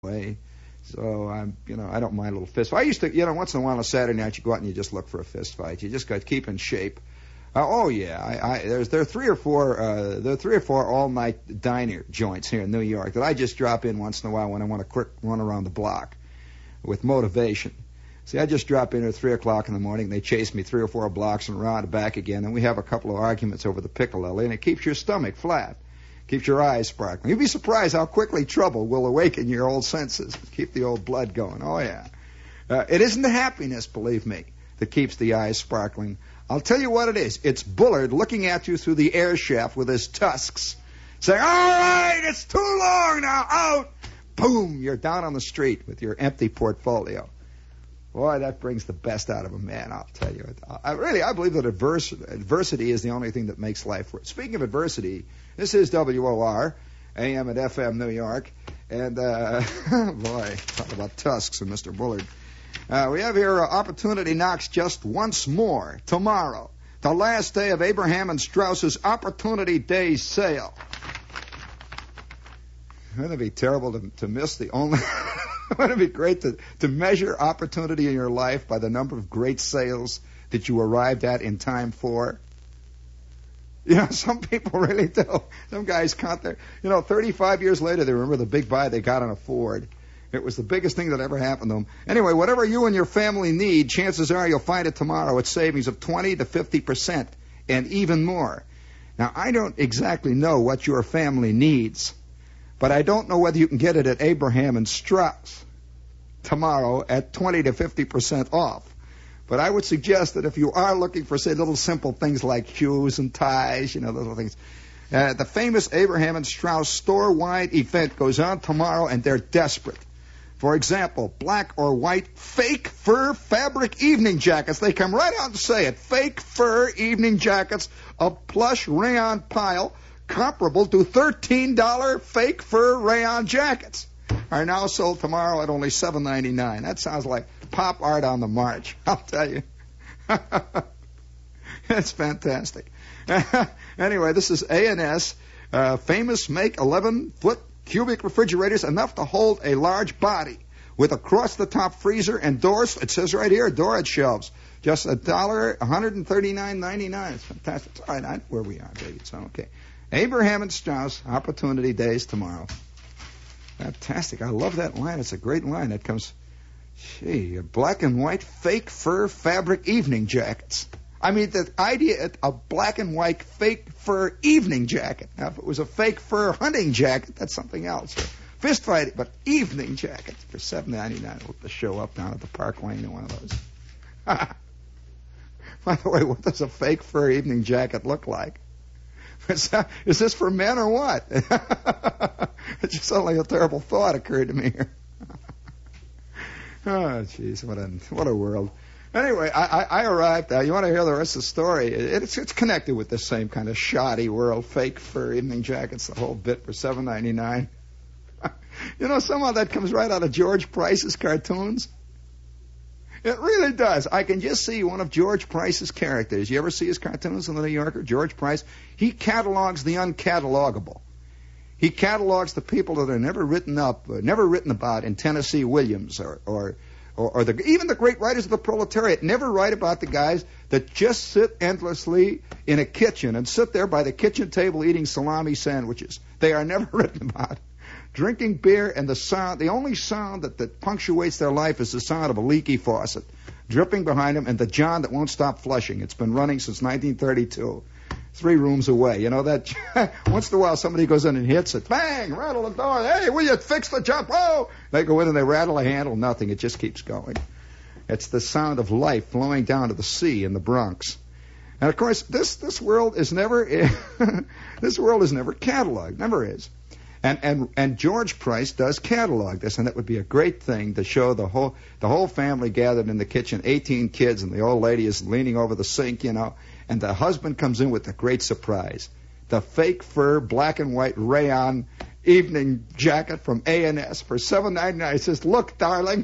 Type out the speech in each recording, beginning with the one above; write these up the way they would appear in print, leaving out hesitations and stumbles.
way. So I don't mind a little fist fight. I used to, once in a while on a Saturday night, you go out and you just look for a fist fight. You just got to keep in shape. There are three or four all-night diner joints here in New York that I just drop in once in a while when I want a quick run around the block with motivation. See, I just drop in at 3 o'clock in the morning. They chase me 3 or 4 blocks and around and back again, and we have a couple of arguments over the piccalilli, and it keeps your stomach flat. Keeps your eyes sparkling. You'd be surprised how quickly trouble will awaken your old senses. Keep the old blood going. Oh, yeah. It isn't the happiness, believe me, that keeps the eyes sparkling. I'll tell you what it is. It's Bullard looking at you through the air shaft with his tusks, saying, all right, it's too long now, out. Boom, you're down on the street with your empty portfolio. Boy, that brings the best out of a man, I'll tell you. I believe that adversity is the only thing that makes life worth. Speaking of adversity, this is WOR, AM and FM New York. And, boy, talk about tusks and Mr. Bullard. We have here Opportunity knocks just once more tomorrow, the last day of Abraham and Strauss's Opportunity Day sale. Wouldn't it be terrible to miss the only... Wouldn't it be great to measure opportunity in your life by the number of great sales that you arrived at in time for? Some people really do. Some guys count their... 35 years later, they remember the big buy they got on a Ford. It was the biggest thing that ever happened to them. Anyway, whatever you and your family need, chances are you'll find it tomorrow at savings of 20 to 50% and even more. Now, I don't exactly know what your family needs, but I don't know whether you can get it at Abraham and Strauss tomorrow at 20 to 50% off. But I would suggest that if you are looking for, say, little simple things like shoes and ties, little things, the famous Abraham and Strauss store-wide event goes on tomorrow, and they're desperate. For example, black or white fake fur fabric evening jackets. They come right out and say it. Fake fur evening jackets, a plush rayon pile comparable to $13 fake fur rayon jackets are now sold tomorrow at only $7.99. That sounds like pop art on the march, I'll tell you. It's fantastic. Anyway, this is A&S. Famous make 11-foot cubic refrigerators, enough to hold a large body, with across-the-top freezer and doors. It says right here, storage shelves. Just $139.99. It's fantastic. It's all right, not where we are, baby. It's okay. Abraham and Strauss, Opportunity Days tomorrow. Fantastic. I love that line. It's a great line. That comes, black and white fake fur fabric evening jackets. I mean, the idea of black and white fake fur evening jacket. Now, if it was a fake fur hunting jacket, that's something else. Fist fighting, but evening jacket for $7.99. We'll have to show up down at the Park Lane in one of those. By the way, what does a fake fur evening jacket look like? Is this for men or what? It's just only a terrible thought occurred to me here. Oh, jeez, what a world. Anyway, I arrived. You want to hear the rest of the story? It's connected with this same kind of shoddy world, fake fur evening jackets, the whole bit for $7.99. Somehow that comes right out of George Price's cartoons. It really does. I can just see one of George Price's characters. You ever see his cartoons in the New Yorker? George Price. He catalogs the uncatalogable. He catalogs the people that are never written about in Tennessee Williams or even the great writers of the proletariat never write about the guys that just sit endlessly in a kitchen and sit there by the kitchen table eating salami sandwiches. They are never written about. Drinking beer and the only sound that punctuates their life is the sound of a leaky faucet dripping behind them and the John that won't stop flushing. It's been running since 1932. 3 rooms away. That once in a while somebody goes in and hits it. Bang! Rattle the door. Hey, will you fix the jump? Oh! They go in and they rattle a handle. Nothing. It just keeps going. It's the sound of life flowing down to the sea in the Bronx. And of course, this world is never this world is never cataloged. Never is. And George Price does catalog this, and that would be a great thing to show the whole family gathered in the kitchen, 18 kids, and the old lady is leaning over the sink, and the husband comes in with a great surprise. The fake fur, black and white rayon evening jacket from A&S for $7.99. He says, look, darling,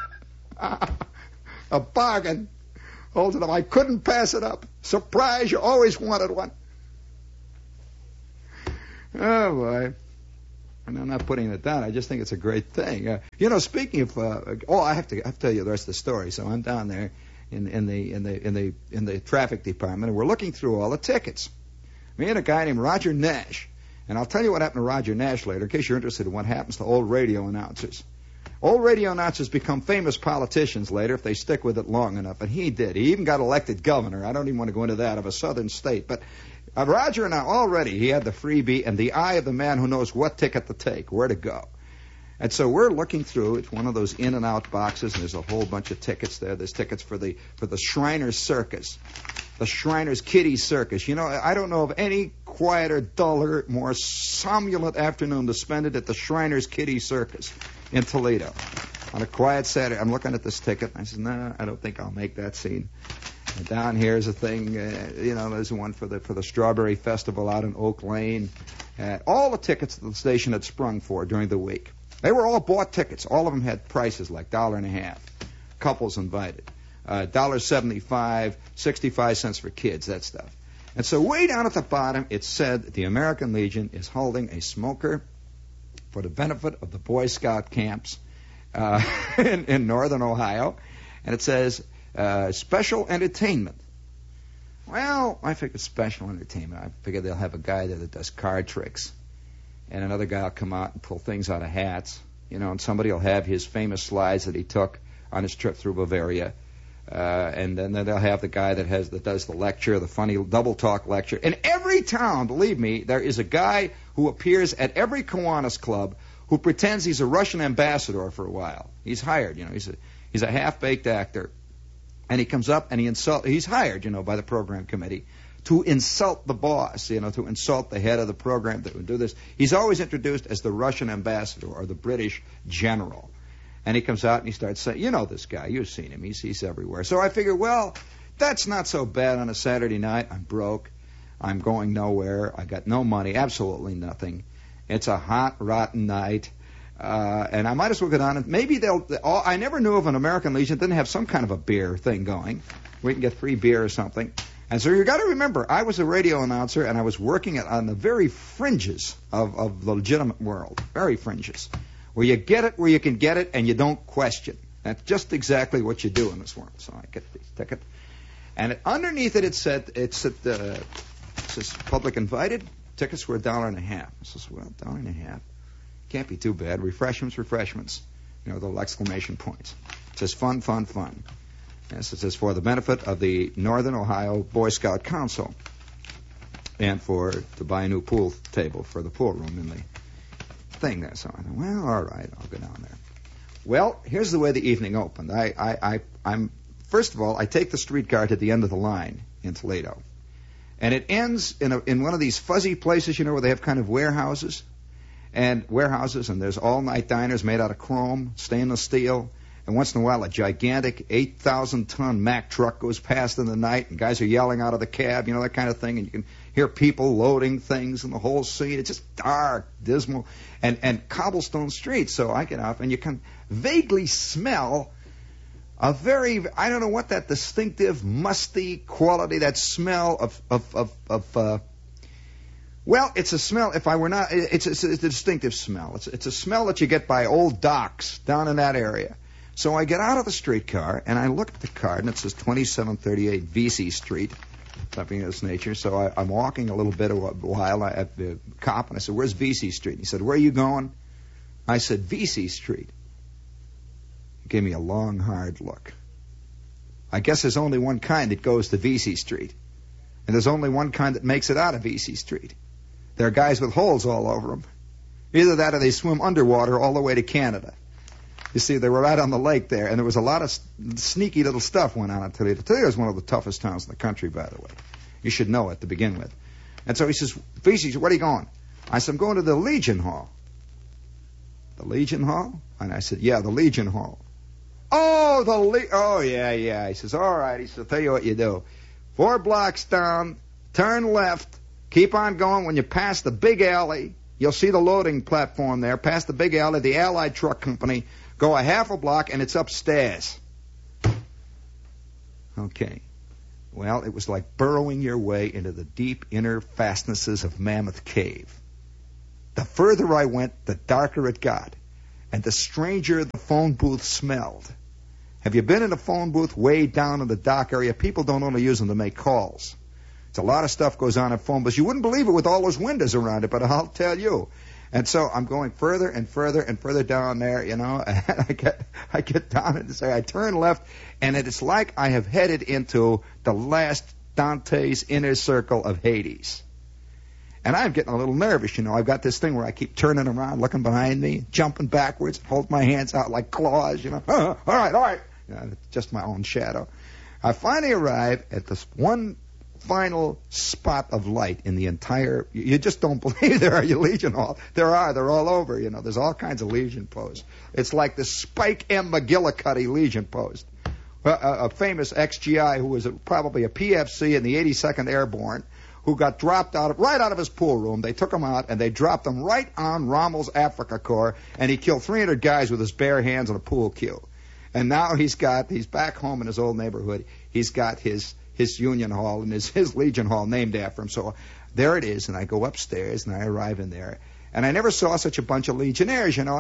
a bargain. Holds it up. I couldn't pass it up. Surprise, you always wanted one. Oh, boy. And I'm not putting it down. I just think it's a great thing. Speaking of, I have to tell you the rest of the story. So I'm down there in the traffic department, and we're looking through all the tickets. Me and a guy named Roger Nash. And I'll tell you what happened to Roger Nash later, in case you're interested in what happens to old radio announcers. Old radio announcers become famous politicians later if they stick with it long enough, and he did. He even got elected governor. I don't even want to go into that, of a southern state. But Roger and I, already, he had the freebie and the eye of the man who knows what ticket to take, where to go. And so we're looking through. It's one of those in and out boxes, and there's a whole bunch of tickets there. There's tickets for the Shriners Circus, the Shriners Kiddie Circus. I don't know of any quieter, duller, more somnolent afternoon to spend it at the Shriners Kiddie Circus in Toledo on a quiet Saturday. I'm looking at this ticket, and I said, no, I don't think I'll make that scene. And down here is a thing, there's one for the Strawberry Festival out in Oak Lane. All the tickets that the station had sprung for during the week. They were all bought tickets. All of them had prices like $1.50. Couples invited. $1.75, 65 cents for kids, that stuff. And so way down at the bottom, it said that the American Legion is holding a smoker for the benefit of the Boy Scout camps in northern Ohio. And it says, special entertainment. Well, I figured special entertainment. I figured they'll have a guy there that does card tricks. And another guy will come out and pull things out of hats. And somebody will have his famous slides that he took on his trip through Bavaria. And then they'll have the guy that does the lecture, the funny double talk lecture. In every town, believe me, there is a guy who appears at every Kiwanis club who pretends he's a Russian ambassador for a while. He's hired, he's a half-baked actor. And he comes up and he's hired, by the program committee to insult the boss, to insult the head of the program that would do this. He's always introduced as the Russian ambassador or the British general. And he comes out and he starts saying, this guy, you've seen him, he's everywhere. So I figure, well, that's not so bad on a Saturday night. I'm broke. I'm going nowhere. I got no money, absolutely nothing. It's a hot, rotten night. And I might as well go down and maybe I never knew of an American Legion that didn't have some kind of a beer thing going. We can get free beer or something. And so you got to remember, I was a radio announcer and I was working on the very fringes of the legitimate world, very fringes, where you get it where you can get it and you don't question. That's just exactly what you do in this world. So I get the ticket, and underneath it it says public invited. Tickets were $1.50. I says, well, $1.50 can't be too bad. Refreshments, the little exclamation points. It says fun. Yes, it says for the benefit of the Northern Ohio Boy Scout Council, and to buy a new pool table for the pool room in the thing there. So I thought, well, all right, I'll go down there. Well, here's the way the evening opened. I'm first of all, I take the streetcar to the end of the line in Toledo, and it ends in one of these fuzzy places, where they have kind of warehouses, and there's all-night diners made out of chrome, stainless steel. And once in a while, a gigantic 8,000-ton Mack truck goes past in the night, and guys are yelling out of the cab, that kind of thing. And you can hear people loading things and the whole scene. It's just dark, dismal, and cobblestone streets. So I get off, and you can vaguely smell a very, I don't know what that distinctive, musty quality, that smell of well, it's a smell, it's a distinctive smell. It's a smell that you get by old docks down in that area. So I get out of the streetcar, and I look at the card, and it says 2738 Vesey Street, something of this nature. So I'm walking a little bit a while at the cop, and I said, where's Vesey Street? He said, where are you going? I said, Vesey Street. He gave me a long, hard look. I guess there's only one kind that goes to Vesey Street, and there's only one kind that makes it out of Vesey Street. There are guys with holes all over them. Either that or they swim underwater all the way to Canada. You see, they were right on the lake there, and there was a lot of sneaky little stuff went on in Toledo. Toledo is one of the toughest towns in the country, by the way. You should know it to begin with. And so he says, Vesey, where are you going? I said, I'm going to the Legion Hall. The Legion Hall? And I said, yeah, the Legion Hall. Oh, yeah. He says, all right. He says, I'll tell you what you do. 4 blocks down, turn left, keep on going. When you pass the big alley, you'll see the loading platform there. Past the big alley, the Allied Truck Company. Go a half a block, and it's upstairs. Okay. Well, it was like burrowing your way into the deep inner fastnesses of Mammoth Cave. The further I went, the darker it got, and the stranger the phone booth smelled. Have you been in a phone booth way down in the dock area? People don't only use them to make calls. It's a lot of stuff goes on in phone booths. You wouldn't believe it with all those windows around it, but I'll tell you. And so I'm going further and further and further down there, you know, and I get down and say, I turn left, and it's like I have headed into the last Dante's inner circle of Hades. And I'm getting a little nervous, you know. I've got this thing where I keep turning around, looking behind me, jumping backwards, hold my hands out like claws, you know. All right. You know, it's just my own shadow. I finally arrive at this one final spot of light in the entire... You just don't believe there are Legion Hall. There are. They're all over, you know. There's all kinds of Legion posts. It's like the Spike M. McGillicuddy Legion post. A famous ex-GI who was probably a PFC in the 82nd Airborne, who got dropped right out of his pool room. They took him out, and they dropped him right on Rommel's Africa Corps, and he killed 300 guys with his bare hands in a pool cue. And now he's back home in his old neighborhood. He's got his Union Hall and his Legion Hall named after him. So there it is, and I go upstairs, and I arrive in there. And I never saw such a bunch of Legionnaires, you know.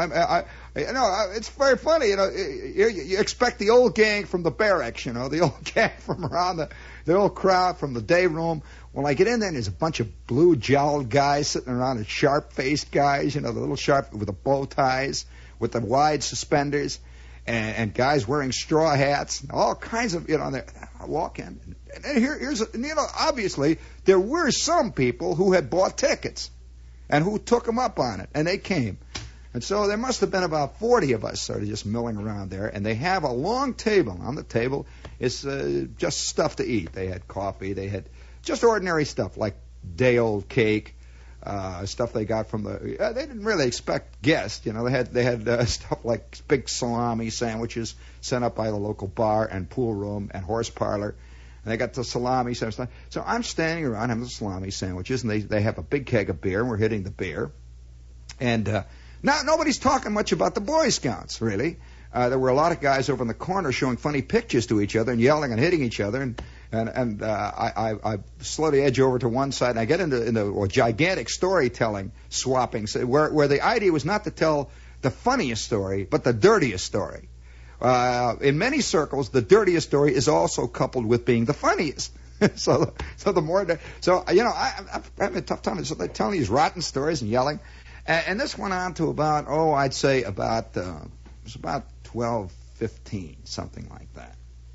It's very funny, you know. You expect the old gang from the barracks, you know, the old gang from around the old crowd from the day room. Well, I get in there, and there's a bunch of blue-jowled guys sitting around, and sharp-faced guys, you know, the little sharp with the bow ties, with the wide suspenders, and guys wearing straw hats, all kinds of, you know. I walk in, and here's, you know, obviously there were some people who had bought tickets and who took them up on it, and they came. And so there must have been about 40 of us sort of just milling around there, and they have a long table. On the table is just stuff to eat. They had coffee. They had just ordinary stuff like day-old cake, stuff they got from the... they didn't really expect guests, you know. They had stuff like big salami sandwiches sent up by the local bar and pool room and horse parlor. And they got the salami sandwiches. So I'm standing around having the salami sandwiches, and they have a big keg of beer, and we're hitting the beer. And now nobody's talking much about the Boy Scouts, really. There were a lot of guys over in the corner showing funny pictures to each other and yelling and hitting each other. And I slowly edge over to one side, and I get into a gigantic storytelling swapping, where the idea was not to tell the funniest story, but the dirtiest story. In many circles, the dirtiest story is also coupled with being the funniest. so the more, you know, I'm having a tough time. So they're telling these rotten stories and yelling, and this went on to about, I'd say about it was about 12, 15, something like that.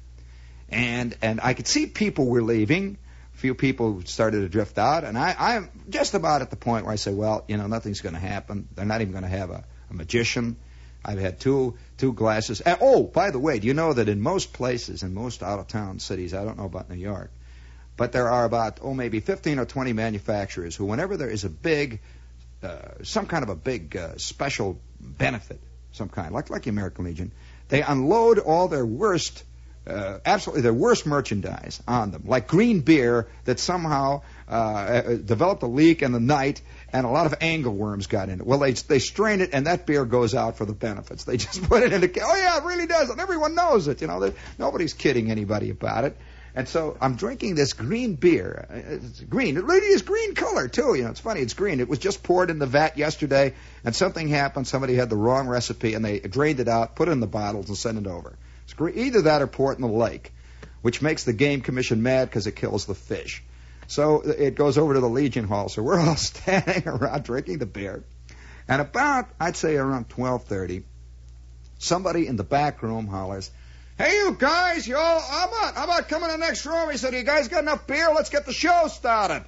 And I could see people were leaving. A few people started to drift out, and I'm just about at the point where I say, well, you know, nothing's going to happen. They're not even going to have a magician. I've had two glasses. By the way, do you know that in most places, in most out-of-town cities, I don't know about New York, but there are about, maybe 15 or 20 manufacturers who, whenever there is a big, some kind of a big special benefit, some kind, like the American Legion, they unload all their worst, absolutely their worst merchandise on them, like green beer that somehow developed a leak in the night, and a lot of angleworms got in it. Well, they strain it, and that beer goes out for the benefits. They just put it in a... it really does, and everyone knows it. You know, nobody's kidding anybody about it. And so I'm drinking this green beer. It's green. It really is green color, too. You know, it's funny. It's green. It was just poured in the vat yesterday, and something happened. Somebody had the wrong recipe, and they drained it out, put it in the bottles, and sent it over. It's green. Either that or pour it in the lake, which makes the Game Commission mad because it kills the fish. So it goes over to the Legion Hall. So we're all standing around drinking the beer. And about, I'd say around 12:30, somebody in the back room hollers, "Hey, you guys, how about coming to the next room?" He said, "You guys got enough beer? Let's get the show started."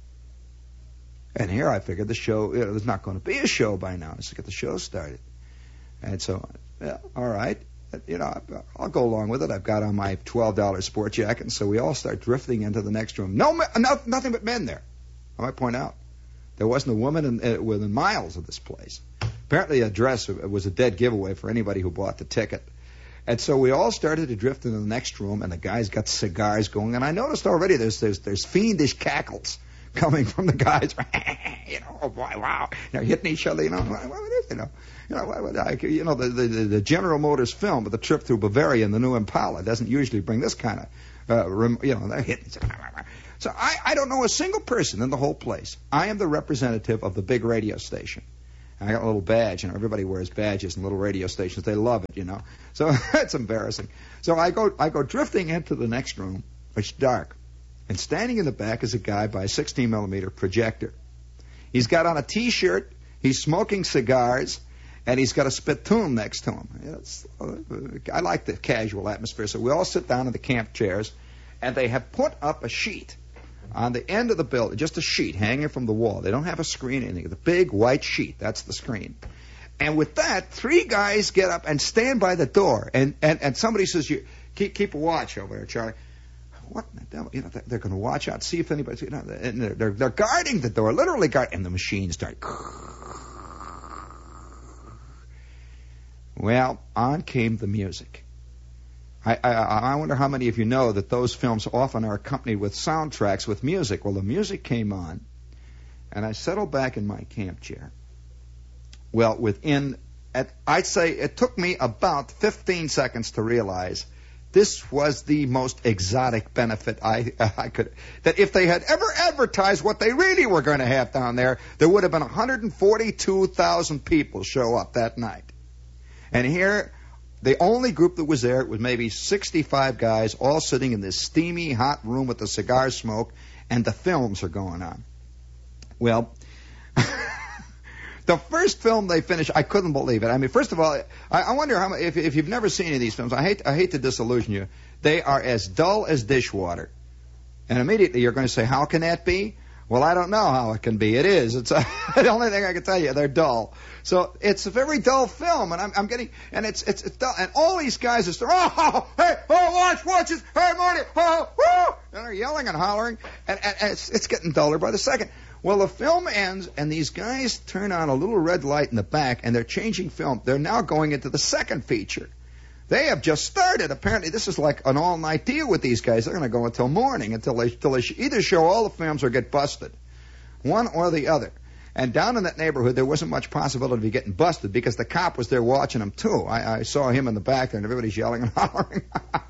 And here I figured the show, there's not going to be a show by now. Let's get the show started. And so, all right. You know, I'll go along with it. I've got on my $12 sport jacket, and so we all start drifting into the next room. Nothing but men there. I might point out, there wasn't a woman within miles of this place. Apparently, a dress was a dead giveaway for anybody who bought the ticket. And so we all started to drift into the next room, and the guys got cigars going. And I noticed already there's fiendish cackles coming from the guys. You know, oh boy, wow, you know, hitting each other. You know, what is it? You know, the General Motors film of the trip through Bavaria and the new Impala doesn't usually bring this kind They're hitting. So I don't know a single person in the whole place. I am the representative of the big radio station. I got a little badge, everybody wears badges in little radio stations. They love it, So it's embarrassing. So I go drifting into the next room. It's dark. And standing in the back is a guy by a 16-millimeter projector. He's got on a T-shirt, he's smoking cigars, and he's got a spittoon next to him. I like the casual atmosphere. So we all sit down in the camp chairs, and they have put up a sheet on the end of the building, just a sheet hanging from the wall. They don't have a screen or anything. The big white sheet, that's the screen. And with that, 3 guys get up and stand by the door. And somebody says, "You keep a watch over there, Charlie." What in the devil? They're going to watch out, see if anybody's, and they're guarding the door, literally guarding, and the machines start. Well, on came the music. I wonder how many of you know that those films often are accompanied with soundtracks with music. Well, the music came on, and I settled back in my camp chair. Well, I'd say it took me about 15 seconds to realize this was the most exotic benefit I could. That if they had ever advertised what they really were going to have down there would have been 142,000 people show up that night. And here, the only group that was there was maybe 65 guys all sitting in this steamy, hot room with the cigar smoke, and the films are going on. Well, the first film they finished, I couldn't believe it. I mean, first of all, I wonder how if you've never seen any of these films. I hate to disillusion you. They are as dull as dishwater, and immediately you're going to say, "How can that be?" Well, I don't know how it can be. It is. It's the only thing I can tell you. They're dull. So it's a very dull film, and I'm getting, and it's dull, and all these guys are watch it, hey Marty, and they're yelling and hollering, and it's getting duller by the second. Well, the film ends, and these guys turn on a little red light in the back, and they're changing film. They're now going into the second feature. They have just started. Apparently, this is like an all-night deal with these guys. They're going to go until morning, until they either show all the films or get busted, one or the other. And down in that neighborhood, there wasn't much possibility of getting busted because the cop was there watching them, too. I saw him in the back there, and everybody's yelling and hollering.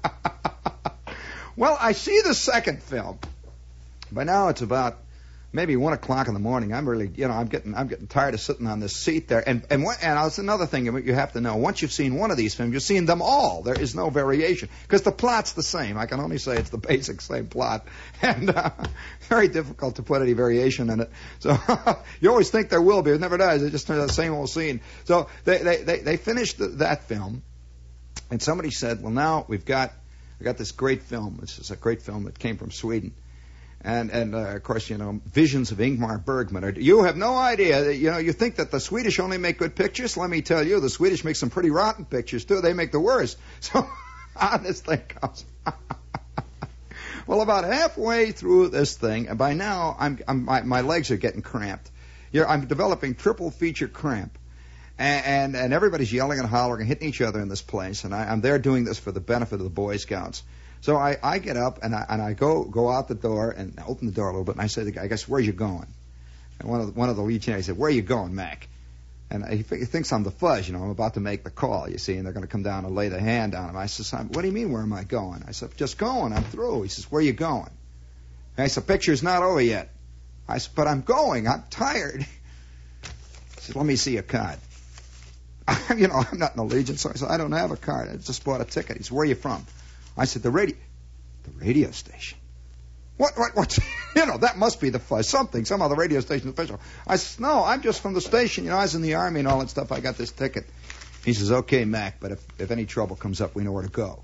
Well, I see the second film. By now, it's about maybe 1 o'clock in the morning. I'm really, I'm getting tired of sitting on this seat there. And that's another thing you have to know. Once you've seen one of these films, you've seen them all. There is no variation because the plot's the same. I can only say it's the basic same plot, and very difficult to put any variation in it. So you always think there will be. It never does. It just turns out the same old scene. So they finished that film, and somebody said, "Well, now we got this great film. This is a great film that came from Sweden." And of course, visions of Ingmar Bergman. You have no idea. You think that the Swedish only make good pictures. Let me tell you, the Swedish make some pretty rotten pictures, too. They make the worst. So on this thing comes. Well, about halfway through this thing, and by now, my legs are getting cramped. I'm developing triple feature cramp. And everybody's yelling and hollering and hitting each other in this place. And I'm there doing this for the benefit of the Boy Scouts. So I get up and I go out the door and open the door a little bit, and I say to the guy, "I guess, where are you going?" And one of the Legionnaires said, "Where are you going, Mac?" And he thinks I'm the fuzz, I'm about to make the call, you see, and they're going to come down and lay the hand on him. I says, "What do you mean, where am I going?" I said, "Just going, I'm through." He says, "Where are you going?" And I said, "The picture's not over yet." I said, "But I'm going, I'm tired." He said, "Let me see a card." I'm not in the Legion, so I said, "I don't have a card. I just bought a ticket." He said, "Where are you from?" I said, the radio station. What? That must be the fuzz. Somehow the radio station official. I said, "No, I'm just from the station. I was in the Army and all that stuff. I got this ticket." He says, "Okay, Mac, but if any trouble comes up, we know where to go."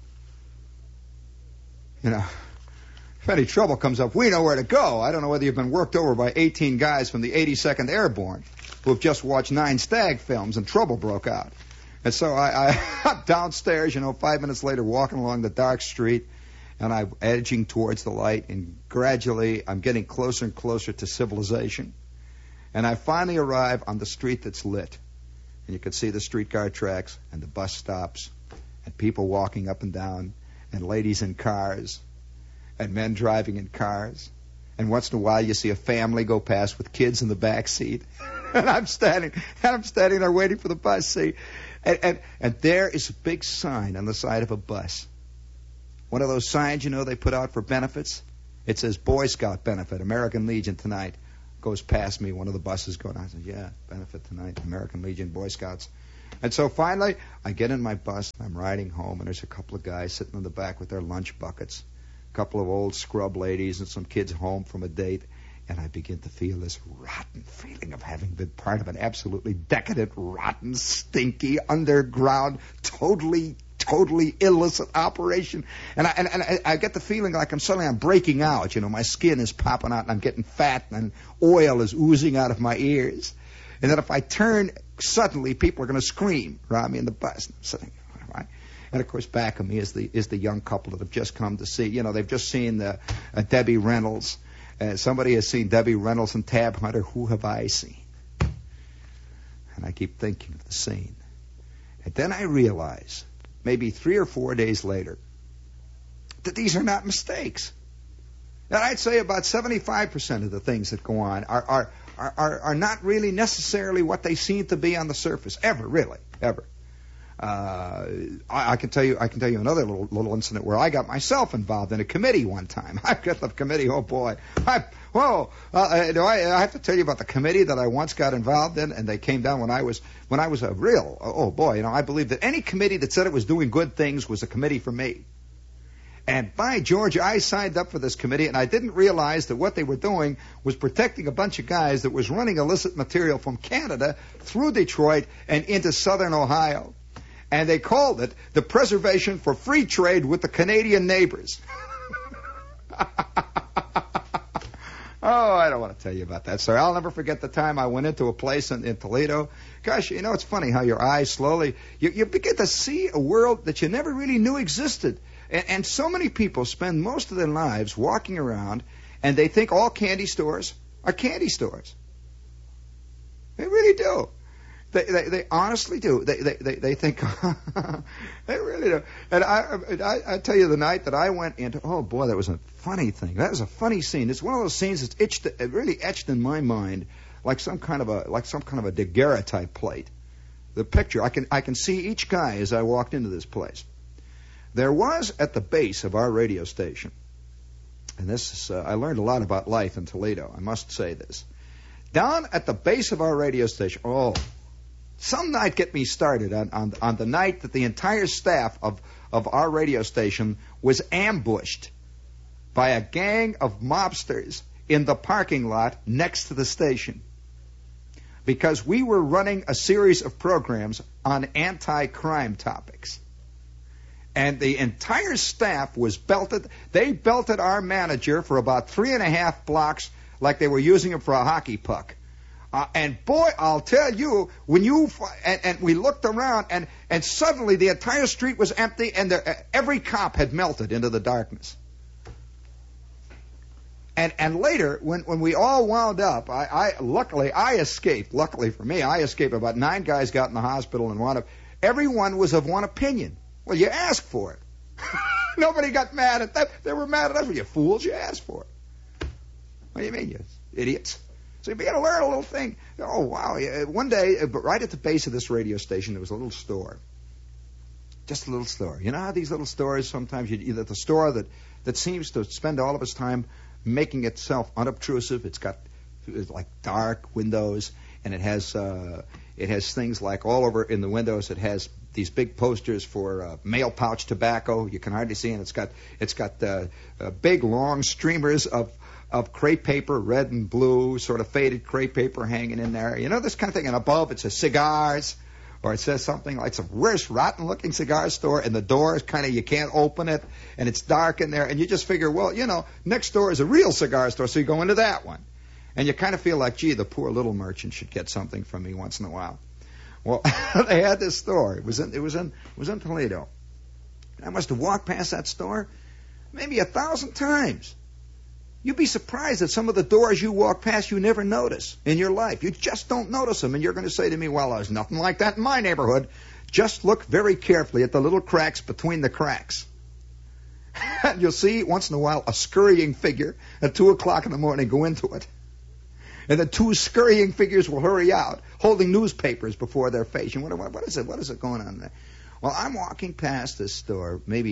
If any trouble comes up, we know where to go. I don't know whether you've been worked over by 18 guys from the 82nd Airborne who have just watched 9 Stag films and trouble broke out. And so I'm downstairs, 5 minutes later, walking along the dark street, and I'm edging towards the light, and gradually I'm getting closer and closer to civilization. And I finally arrive on the street that's lit. And you can see the streetcar tracks, and the bus stops, and people walking up and down, and ladies in cars, and men driving in cars. And once in a while you see a family go past with kids in the back seat. And I'm standing there waiting for the bus, see. And there is a big sign on the side of a bus. One of those signs, they put out for benefits. It says Boy Scout benefit, American Legion tonight. Goes past me, one of the buses going on. I said, yeah, benefit tonight, American Legion, Boy Scouts. And so finally, I get in my bus, and I'm riding home, and there's a couple of guys sitting in the back with their lunch buckets, a couple of old scrub ladies and some kids home from a date, and I begin to feel this rotten feeling of having been part of an absolutely decadent, rotten, stinky, underground, totally illicit operation. And I get the feeling like I'm breaking out. My skin is popping out, and I'm getting fat, and oil is oozing out of my ears. And that if I turn suddenly, people are going to scream around me in the bus. And I'm sitting there, right? And of course, back of me is the young couple that have just come to see. They've just seen Debbie Reynolds. Somebody has seen Debbie Reynolds and Tab Hunter. Who have I seen? And I keep thinking of the scene. And then I realize, maybe 3 or 4 days later, that these are not mistakes. And I'd say about 75% of the things that go on are not really necessarily what they seem to be on the surface. Ever. I can tell you another little incident where I got myself involved in a committee one time. I got the committee. Oh boy! I have to tell you about the committee that I once got involved in, and they came down when I was a real. Oh boy! I believe that any committee that said it was doing good things was a committee for me. And by George, I signed up for this committee, and I didn't realize that what they were doing was protecting a bunch of guys that was running illicit material from Canada through Detroit and into southern Ohio. And they called it the Preservation for Free Trade with the Canadian Neighbors. Oh, I don't want to tell you about that, sir. I'll never forget the time I went into a place in Toledo. Gosh, it's funny how your eyes slowly, you begin to see a world that you never really knew existed. And so many people spend most of their lives walking around, and they think all candy stores are candy stores. They really do. They honestly do. They think they really do. And I tell you, the night that I went into, oh boy, that was a funny thing. That was a funny scene. It's one of those scenes that's really etched in my mind like some kind of a daguerreotype plate. The picture, I can see each guy as I walked into this place. There was at the base of our radio station, and this is, I learned a lot about life in Toledo, I must say this. Down at the base of our radio station, some night get me started on the night that the entire staff of our radio station was ambushed by a gang of mobsters in the parking lot next to the station. Because we were running a series of programs on anti-crime topics. And the entire staff was belted. They belted our manager for about 3.5 blocks like they were using him for a hockey puck. And boy, I'll tell you, and we looked around, and suddenly the entire street was empty, and every cop had melted into the darkness. And later, when we all wound up, luckily I escaped. Luckily for me, I escaped. About 9 guys got in the hospital, and everyone was of one opinion. Well, you asked for it. Nobody got mad at that. They were mad at us. Well, you fools, you asked for it. What do you mean, you idiots? So you began to learn a little thing. Oh, wow. One day, right at the base of this radio station, there was a little store. Just a little store. You know how these little stores, sometimes the store that seems to spend all of its time making itself unobtrusive. It's like dark windows, and it has things like all over in the windows. It has these big posters for mail pouch tobacco. You can hardly see it. It's got big long streamers of crepe paper, red and blue, sort of faded crepe paper hanging in there. This kind of thing. And above it says cigars, or it says something like some worst rotten-looking cigar store, and the door is kind of, you can't open it, and it's dark in there, and you just figure, well, next door is a real cigar store, so you go into that one. And you kind of feel like, gee, the poor little merchant should get something from me once in a while. Well, they had this store. It was in Toledo. And I must have walked past that store maybe 1,000 times. You'd be surprised at some of the doors you walk past you never notice in your life. You just don't notice them, and you're going to say to me, well, there's nothing like that in my neighborhood. Just look very carefully at the little cracks between the cracks. And you'll see once in a while a scurrying figure at 2 o'clock in the morning go into it. And the 2 scurrying figures will hurry out, holding newspapers before their face. And what is it? What is it going on there? Well, I'm walking past this store maybe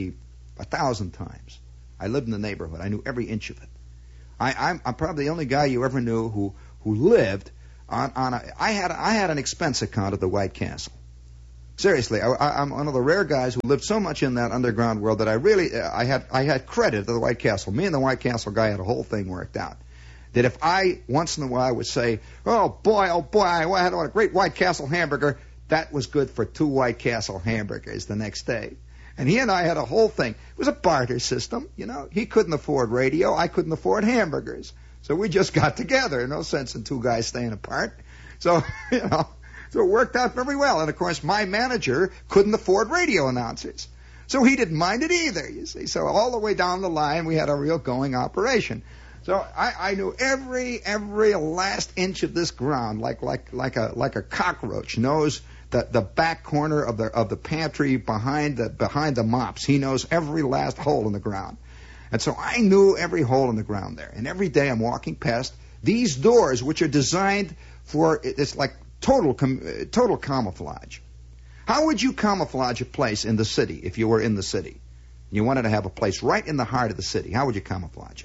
1,000 times. I lived in the neighborhood. I knew every inch of it. I'm probably the only guy you ever knew who lived on I had an expense account at the White Castle. Seriously, I'm one of the rare guys who lived so much in that underground world that I had credit to the White Castle. Me and the White Castle guy had a whole thing worked out. That if I once in a while would say, oh boy, I had a great White Castle hamburger, that was good for 2 White Castle hamburgers the next day. And he and I had a whole thing. It was a barter system, you know. He couldn't afford radio. I couldn't afford hamburgers. So we just got together. No sense in 2 guys staying apart. So, you know, so it worked out very well. And, of course, my manager couldn't afford radio announcers. So he didn't mind it either, you see. So all the way down the line, we had a real going operation. So I knew every last inch of this ground, like a cockroach knows the back corner of the pantry behind the mops. He knows every last hole in the ground. And so I knew every hole in the ground there. And every day I'm walking past these doors, which are designed for, it's like total camouflage. How would you camouflage a place in the city if you were in the city? You wanted to have a place right in the heart of the city. How would you camouflage it?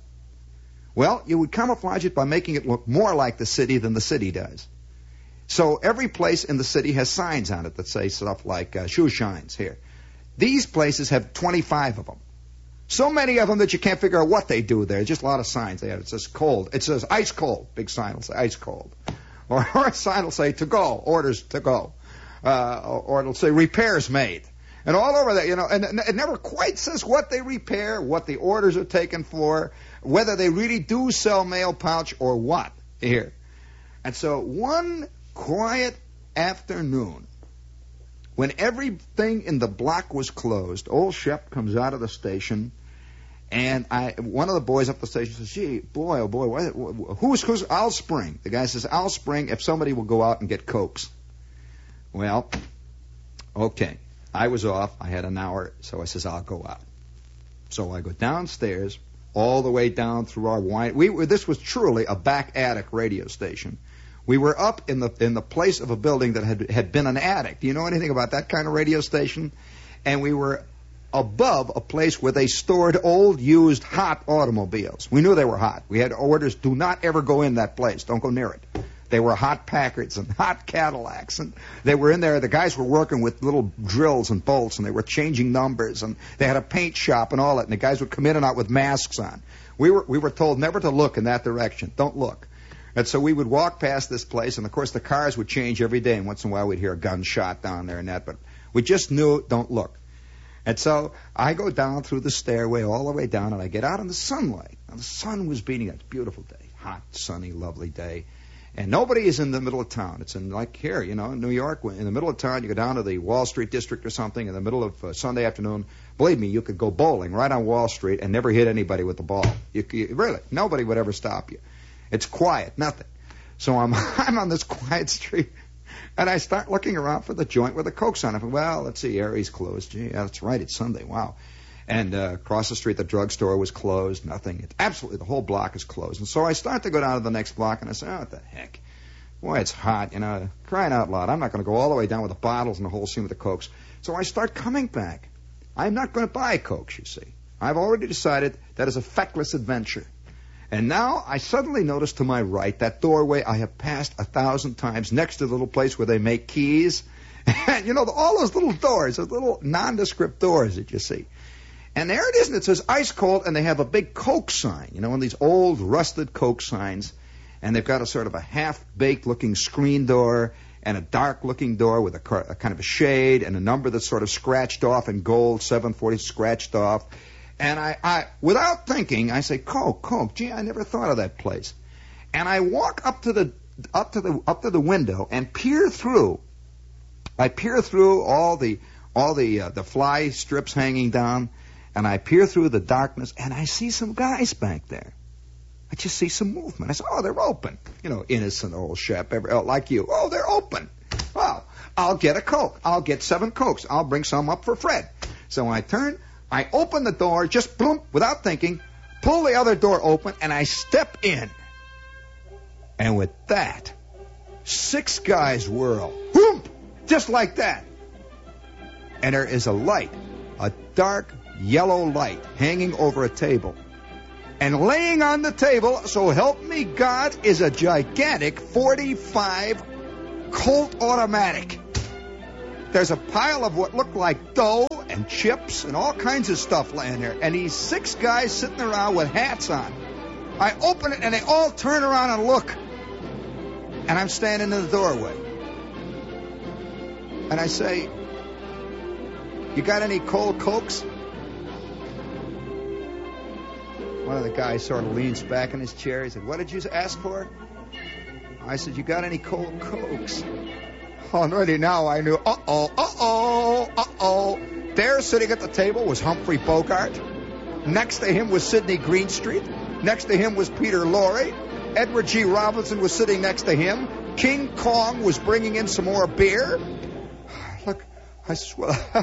Well, you would camouflage it by making it look more like the city than the city does. So every place in the city has signs on it that say stuff like shoe shines here. These places have 25 of them. So many of them that you can't figure out what they do there. Just a lot of signs they have. It says cold. It says ice cold. Big sign will say ice cold. Or a sign will say to go, orders to go. Or it'll say repairs made. And all over that, you know, and it never quite says what they repair, what the orders are taken for, whether they really do sell mail pouch or what here. And so one quiet afternoon, when everything in the block was closed, old Shep comes out of the station, and one of the boys up the station says, gee, boy, oh boy, who's Al Spring? The guy says, Al Spring, if somebody will go out and get Cokes. Well, okay. I was off. I had an hour, so I says, I'll go out. So I go downstairs, all the way down through our wine. This was truly a back attic radio station. We were up in the place of a building that had been an attic. Do you know anything about that kind of radio station? And we were above a place where they stored old, used, hot automobiles. We knew they were hot. We had orders, do not ever go in that place. Don't go near it. They were hot Packards and hot Cadillacs, and they were in there. The guys were working with little drills and bolts, and they were changing numbers, and they had a paint shop and all that, and the guys would come in and out with masks on. We were told never to look in that direction. Don't look. And so we would walk past this place, and of course the cars would change every day, and once in a while we'd hear a gunshot down there and that, but we just knew, don't look. And so I go down through the stairway all the way down, and I get out in the sunlight. Now the sun was beating. It's a beautiful day, hot, sunny, lovely day. And nobody is in the middle of town. It's in like here, you know, in New York. In the middle of town, you go down to the Wall Street district or something. In the middle of Sunday afternoon, believe me, you could go bowling right on Wall Street and never hit anybody with the ball. Really, nobody would ever stop you. It's quiet, nothing. So I'm on this quiet street, and I start looking around for the joint with the Cokes on it. Well, let's see, Aries closed. Gee, that's right, it's Sunday. Wow. And across the street, the drugstore was closed. Nothing. Absolutely, the whole block is closed. And so I start to go down to the next block, and I say, oh, what the heck? Boy, it's hot, you know, crying out loud. I'm not going to go all the way down with the bottles and the whole scene with the Cokes. So I start coming back. I'm not going to buy Cokes, you see. I've already decided that is a feckless adventure. And now I suddenly notice to my right that doorway I have passed 1,000 times next to the little place where they make keys. And, you know, all those little doors, those little nondescript doors that you see. And there it is, and it says ice cold, and they have a big Coke sign, you know, one of these old rusted Coke signs. And they've got a sort of a half-baked looking screen door and a dark-looking door with a kind of a shade and a number that's sort of scratched off in gold, 740 scratched off. And I without thinking, I say, Coke, gee, I never thought of that place. And I walk up to the window and peer through. I peer through all the fly strips hanging down, and I peer through the darkness, and I see some guys back there. I just see some movement. I say, oh, they're open. You know, innocent old Shep, like you. Oh, they're open. Well, I'll get a Coke. I'll get 7 Cokes. I'll bring some up for Fred. So I turn, I open the door, just boom, without thinking, pull the other door open, and I step in. And with that, 6 guys whirl. Boom! Just like that. And there is a light, a dark yellow light hanging over a table. And laying on the table, so help me God, is a gigantic .45 Colt automatic. There's a pile of what looked like dough and chips and all kinds of stuff laying there. And these 6 guys sitting around with hats on. I open it and they all turn around and look. And I'm standing in the doorway. And I say, "You got any cold Cokes?" One of the guys sort of leans back in his chair. He said, "What did you ask for?" I said, "You got any cold Cokes?" Already now I knew, There, sitting at the table, was Humphrey Bogart. Next to him was Sidney Greenstreet. Next to him was Peter Lorre. Edward G. Robinson was sitting next to him. King Kong was bringing in some more beer. Look, I said, "Well,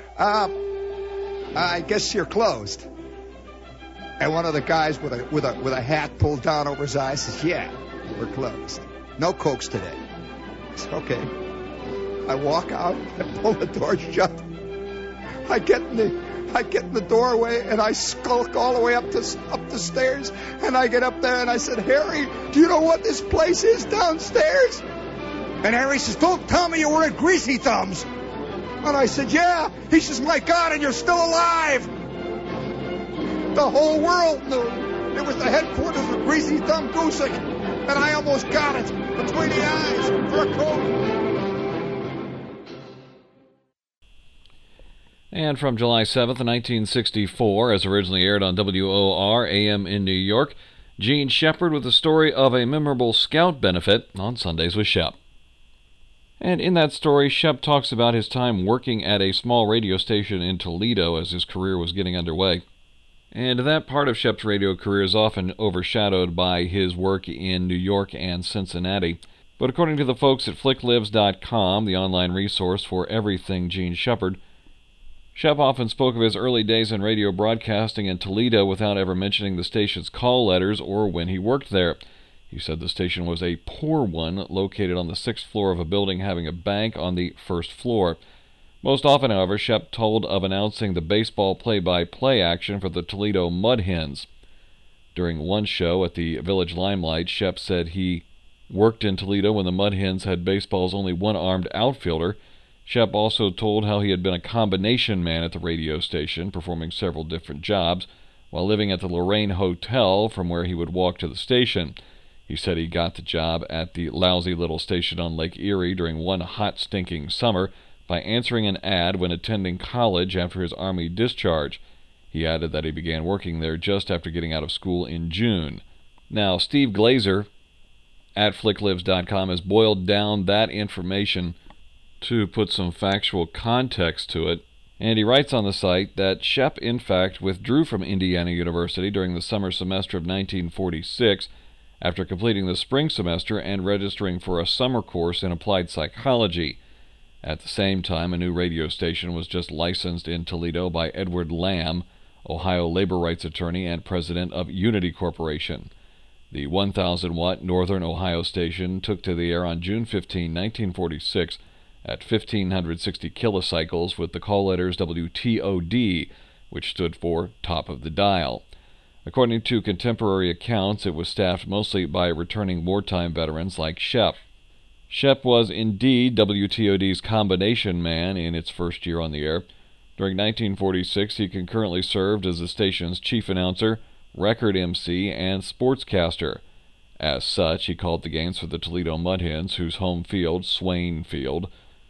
I guess you're closed." And one of the guys with a hat pulled down over his eyes says, "Yeah, we're closed. No Cokes today." I said, "Okay." I walk out, I pull the door shut. I get in the doorway and I skulk all the way up the stairs. And I get up there and I said, "Harry, do you know what this place is downstairs?" And Harry says, "Don't tell me you were at Greasy Thumbs." And I said, "Yeah." He says, "My God, and you're still alive." The whole world knew. It was the headquarters of Greasy Thumb Goosick. And I almost got it between the eyes for a coat. And from July 7th, 1964, as originally aired on WOR AM in New York, Gene Shepard with the story of a memorable Scout benefit on Sundays with Shep. And in that story, Shep talks about his time working at a small radio station in Toledo as his career was getting underway. And that part of Shep's radio career is often overshadowed by his work in New York and Cincinnati. But according to the folks at FlickLives.com, the online resource for everything Gene Shepard, Shep often spoke of his early days in radio broadcasting in Toledo without ever mentioning the station's call letters or when he worked there. He said the station was a poor one, located on the 6th floor of a building having a bank on the 1st floor. Most often, however, Shep told of announcing the baseball play-by-play action for the Toledo Mud Hens. During one show at the Village Limelight, Shep said he worked in Toledo when the Mud Hens had baseball's only one-armed outfielder. Shep also told how he had been a combination man at the radio station, performing several different jobs, while living at the Lorraine Hotel, from where he would walk to the station. He said he got the job at the lousy little station on Lake Erie during one hot, stinking summer by answering an ad when attending college after his Army discharge. He added that he began working there just after getting out of school in June. Now, Steve Glazer at FlickLives.com has boiled down that information to put some factual context to it, and he writes on the site that Shep, in fact, withdrew from Indiana University during the summer semester of 1946 after completing the spring semester and registering for a summer course in applied psychology. At the same time, a new radio station was just licensed in Toledo by Edward Lamb, Ohio labor rights attorney and president of Unity Corporation. The 1,000-watt Northern Ohio station took to the air on June 15, 1946, at 1,560 kilocycles with the call letters WTOD, which stood for Top of the Dial. According to contemporary accounts, it was staffed mostly by returning wartime veterans like Shep. Shep was indeed WTOD's combination man in its first year on the air. During 1946, he concurrently served as the station's chief announcer, record MC, and sportscaster. As such, he called the games for the Toledo Mud Hens, whose home field, Swain Field,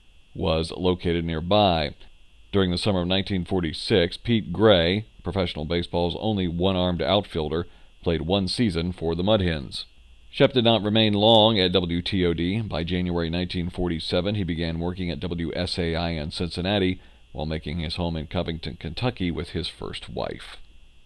was located nearby. During the summer of 1946, Pete Gray, professional baseball's only one-armed outfielder, played one season for the Mud Hens. Shep did not remain long at WTOD. By January 1947, he began working at WSAI in Cincinnati while making his home in Covington, Kentucky with his first wife.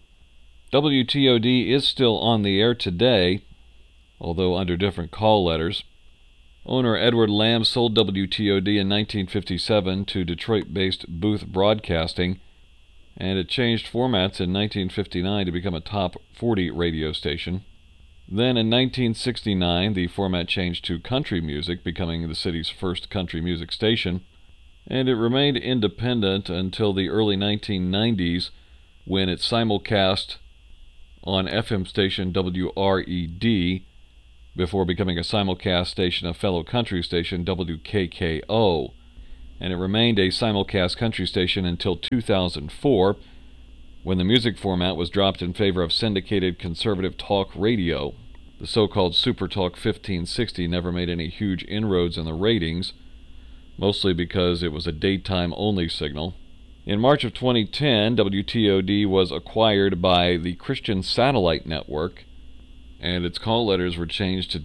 WTOD is still on the air today, although under different call letters. Owner Edward Lamb sold WTOD in 1957 to Detroit-based Booth Broadcasting, and it changed formats in 1959 to become a top 40 radio station. Then in 1969, the format changed to country music, becoming the city's first country music station, and it remained independent until the early 1990s, when it simulcast on FM station WRED before becoming a simulcast station of fellow country station WKKO, and it remained a simulcast country station until 2004, when the music format was dropped in favor of syndicated conservative talk radio. The so-called Super Talk 1560 never made any huge inroads in the ratings, mostly because it was a daytime-only signal. In March of 2010, WTOD was acquired by the Christian Satellite Network, and its call letters were changed to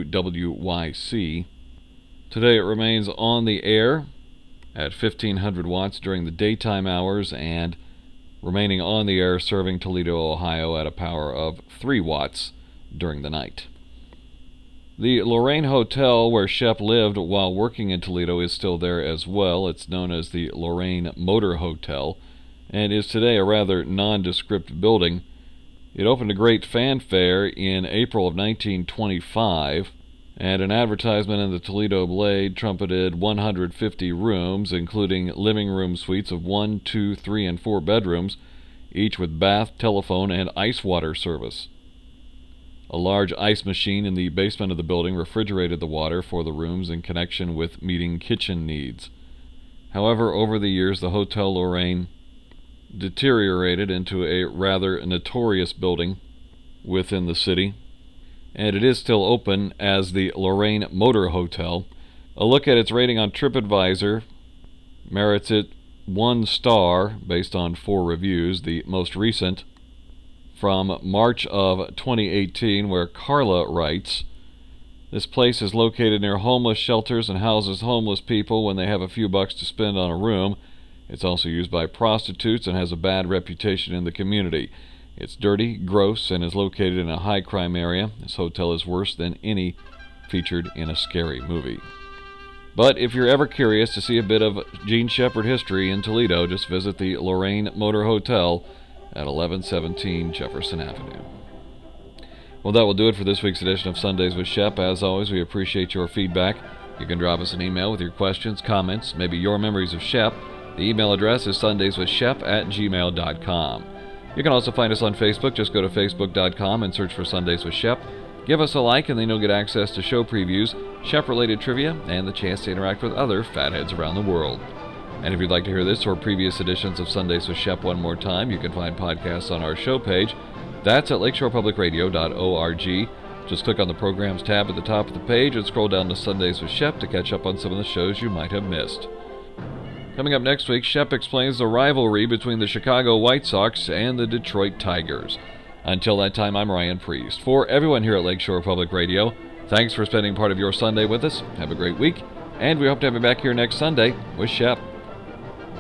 WWYC. Today it remains on the air at 1500 watts during the daytime hours and remaining on the air serving Toledo, Ohio at a power of 3 watts during the night. The Lorraine Hotel where Shep lived while working in Toledo is still there as well. It's known as the Lorraine Motor Hotel and is today a rather nondescript building. It opened to great fanfare in April of 1925, and an advertisement in the Toledo Blade trumpeted 150 rooms, including living room suites of 1, 2, 3, and 4 bedrooms, each with bath, telephone, and ice water service. A large ice machine in the basement of the building refrigerated the water for the rooms in connection with meeting kitchen needs. However, over the years, the Hotel Lorraine deteriorated into a rather notorious building within the city, and it is still open as the Lorraine Motor Hotel. A look at its rating on TripAdvisor merits it 1 star based on 4 reviews, the most recent from March of 2018, where Carla writes, "This place is located near homeless shelters and houses homeless people when they have a few bucks to spend on a room. It's also used by prostitutes and has a bad reputation in the community. It's dirty, gross, and is located in a high crime area. This hotel is worse than any featured in a scary movie." But if you're ever curious to see a bit of Gene Shepard history in Toledo, just visit the Lorraine Motor Hotel at 1117 Jefferson Avenue. Well, that will do it for this week's edition of Sundays with Shep. As always, we appreciate your feedback. You can drop us an email with your questions, comments, maybe your memories of Shep. The email address is sundayswithshep@gmail.com. You can also find us on Facebook. Just go to facebook.com and search for Sundays with Shep. Give us a like, and then you'll get access to show previews, Shep-related trivia, and the chance to interact with other fatheads around the world. And if you'd like to hear this or previous editions of Sundays with Shep one more time, you can find podcasts on our show page. That's at lakeshorepublicradio.org. Just click on the Programs tab at the top of the page and scroll down to Sundays with Shep to catch up on some of the shows you might have missed. Coming up next week, Shep explains the rivalry between the Chicago White Sox and the Detroit Tigers. Until that time, I'm Ryan Priest. For everyone here at Lakeshore Public Radio, thanks for spending part of your Sunday with us. Have a great week, and we hope to have you back here next Sunday with Shep.